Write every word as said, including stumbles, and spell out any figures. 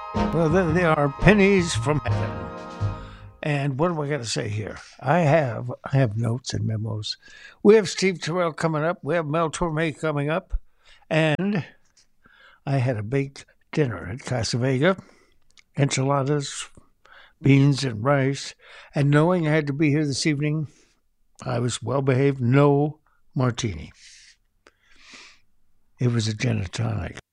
Well, there they are, pennies from heaven. And what do I got to say here? I have I have notes and memos. We have Steve Terrell coming up. We have Mel Torme coming up, and I had a baked dinner at Casa Vega, enchiladas, beans, and rice. And knowing I had to be here this evening, I was well behaved. No martini. It was a gin and tonic.